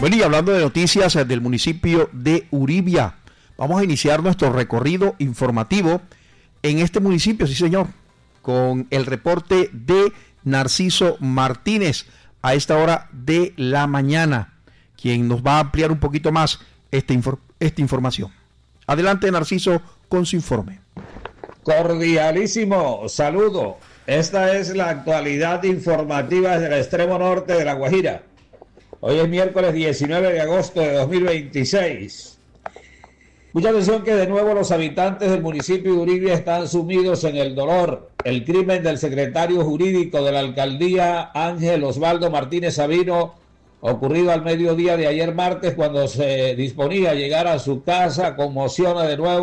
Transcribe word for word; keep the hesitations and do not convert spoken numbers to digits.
Bueno, y hablando de noticias del municipio de Uribia, vamos a iniciar nuestro recorrido informativo en este municipio, sí señor, con el reporte de Narciso Martínez a esta hora de la mañana, quien nos va a ampliar un poquito más esta, infor- esta información. Adelante, Narciso, con su informe. Cordialísimo saludo. Esta es la actualidad informativa del extremo norte de La Guajira. Hoy es miércoles diecinueve de agosto de dos mil veintiséis. Mucha atención que de nuevo los habitantes del municipio de Uribia están sumidos en el dolor. El crimen del secretario jurídico de la alcaldía, Ángel Osvaldo Martínez Sabino, ocurrido al mediodía de ayer martes cuando se disponía a llegar a su casa, conmociona de nuevo